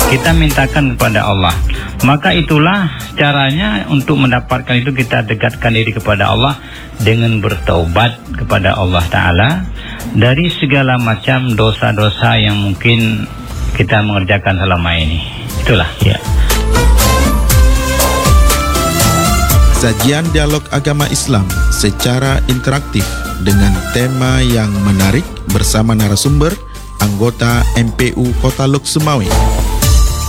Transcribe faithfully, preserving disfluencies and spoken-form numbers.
kita mintakan kepada Allah. Maka itulah caranya untuk mendapatkan itu, kita dekatkan diri kepada Allah dengan bertaubat kepada Allah Ta'ala dari segala macam dosa-dosa yang mungkin kita mengerjakan selama ini. Itulah ya. Sajian dialog agama Islam secara interaktif dengan tema yang menarik bersama narasumber anggota M P U Kota Lok Sumawe.